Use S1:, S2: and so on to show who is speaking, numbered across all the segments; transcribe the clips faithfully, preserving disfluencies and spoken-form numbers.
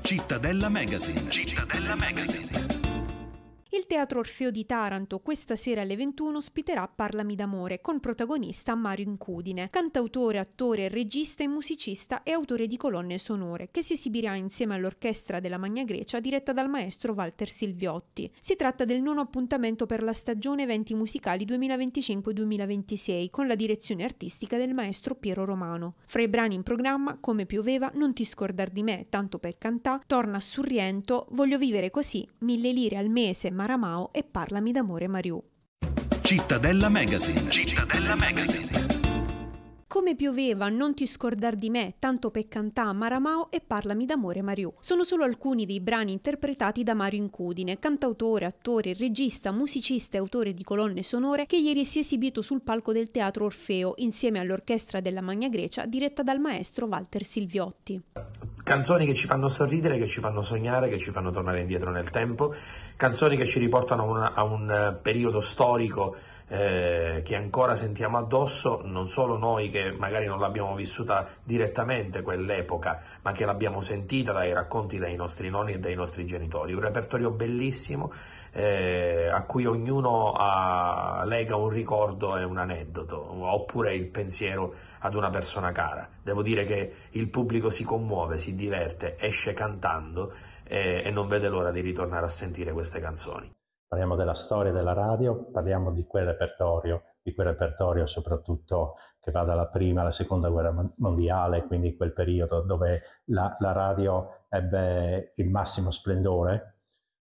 S1: Cittadella Magazine. Cittadella Magazine.
S2: Il Teatro Orfeo di Taranto questa sera alle ventuno ospiterà Parlami d'amore con protagonista Mario Incudine, cantautore, attore, regista e musicista e autore di colonne sonore, che si esibirà insieme all'orchestra della Magna Grecia diretta dal maestro Walter Silviotti. Si tratta del nono appuntamento per la stagione eventi musicali duemilaventicinque duemilaventisei con la direzione artistica del maestro Piero Romano. Fra i brani in programma Come pioveva, Non ti scordar di me, Tanto per cantà, Torna a Surriento, Voglio vivere così, Mille lire al mese, Maramao e Parlami d'amore Mariù.
S1: Cittadella Magazine. Cittadella Magazine.
S2: Come pioveva, Non ti scordar di me, Tanto per cantà, Maramao e Parlami d'amore Mariù. Sono solo alcuni dei brani interpretati da Mario Incudine, cantautore, attore, regista, musicista e autore di colonne sonore, che ieri si è esibito sul palco del Teatro Orfeo insieme all'orchestra della Magna Grecia diretta dal maestro Walter Silviotti.
S3: Canzoni che ci fanno sorridere, che ci fanno sognare, che ci fanno tornare indietro nel tempo, canzoni che ci riportano a, una, a un periodo storico eh, che ancora sentiamo addosso, non solo noi che magari non l'abbiamo vissuta direttamente quell'epoca, ma che l'abbiamo sentita dai racconti dei nostri nonni e dei nostri genitori. Un repertorio bellissimo eh, a cui ognuno ha, lega un ricordo e un aneddoto, oppure il pensiero ad una persona cara. Devo dire che il pubblico si commuove, si diverte, esce cantando e, e non vede l'ora di ritornare a sentire queste canzoni.
S4: Parliamo della storia della radio, parliamo di quel repertorio, di quel repertorio soprattutto che va dalla prima alla seconda guerra mondiale, quindi quel periodo dove la, la radio ebbe il massimo splendore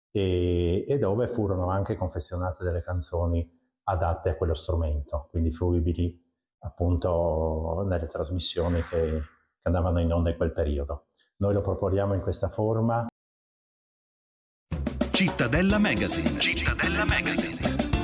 S4: e, e dove furono anche confezionate delle canzoni adatte a quello strumento, quindi fruibili appunto nelle trasmissioni che, che andavano in onda in quel periodo. Noi lo proponiamo in questa forma.
S1: Cittadella Magazine. Cittadella Magazine.